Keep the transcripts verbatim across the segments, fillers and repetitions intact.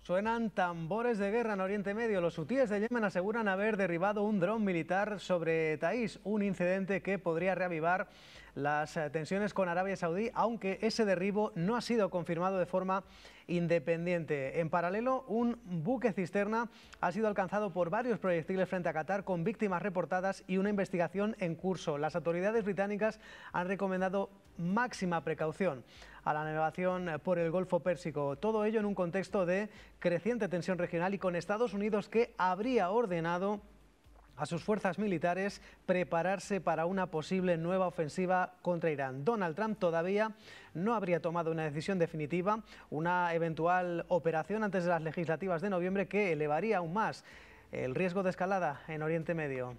Suenan tambores de guerra en Oriente Medio. Los hutíes de Yemen aseguran haber derribado un dron militar sobre Taís, un incidente que podría reavivar las tensiones con Arabia Saudí, aunque ese derribo no ha sido confirmado de forma independiente. En paralelo, un buque cisterna ha sido alcanzado por varios proyectiles frente a Qatar, con víctimas reportadas y una investigación en curso. Las autoridades británicas han recomendado máxima precaución a la navegación por el Golfo Pérsico. Todo ello en un contexto de creciente tensión regional y con Estados Unidos, que habría ordenado a sus fuerzas militares prepararse para una posible nueva ofensiva contra Irán. Donald Trump todavía no habría tomado una decisión definitiva, una eventual operación antes de las legislativas de noviembre que elevaría aún más el riesgo de escalada en Oriente Medio.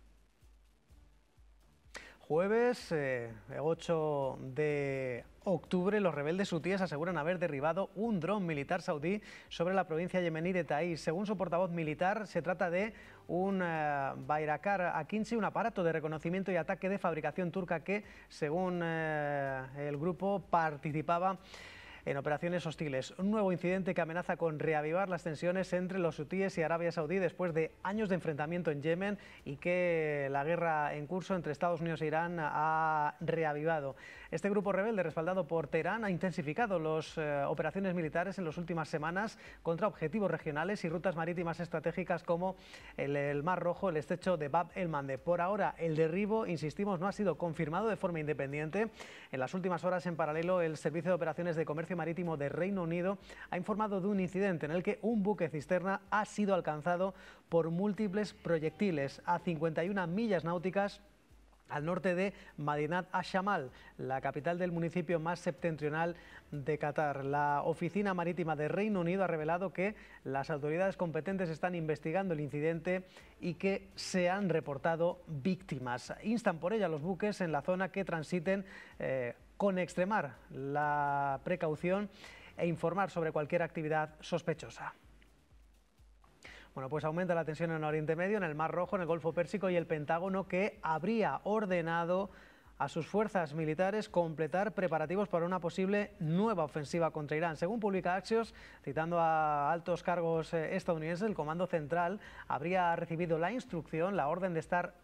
Jueves eh, ocho de octubre, los rebeldes hutíes aseguran haber derribado un dron militar saudí sobre la provincia yemení de Taís. Según su portavoz militar, se trata de un eh, Bayraktar Akinci, un aparato de reconocimiento y ataque de fabricación turca que, según eh, el grupo, participaba en operaciones hostiles. Un nuevo incidente que amenaza con reavivar las tensiones entre los hutíes y Arabia Saudí después de años de enfrentamiento en Yemen, y que la guerra en curso entre Estados Unidos e Irán ha reavivado. Este grupo rebelde, respaldado por Teherán, ha intensificado las eh, operaciones militares en las últimas semanas contra objetivos regionales y rutas marítimas estratégicas como el, el Mar Rojo, el estrecho de Bab el-Mandeb. Por ahora, el derribo, insistimos, no ha sido confirmado de forma independiente. En las últimas horas, en paralelo, el Servicio de Operaciones de Comercio Marítimo de Reino Unido ha informado de un incidente en el que un buque cisterna ha sido alcanzado por múltiples proyectiles a cincuenta y una millas náuticas al norte de Madinat Ash-Shamal, la capital del municipio más septentrional de Qatar. La Oficina Marítima de Reino Unido ha revelado que las autoridades competentes están investigando el incidente y que se han reportado víctimas. Instan por ello a los buques en la zona que transiten eh, con extremar la precaución e informar sobre cualquier actividad sospechosa. Bueno, pues aumenta la tensión en Oriente Medio, en el Mar Rojo, en el Golfo Pérsico, y el Pentágono, que habría ordenado a sus fuerzas militares completar preparativos para una posible nueva ofensiva contra Irán. Según publica Axios, citando a altos cargos estadounidenses, el Comando Central habría recibido la instrucción, la orden de estar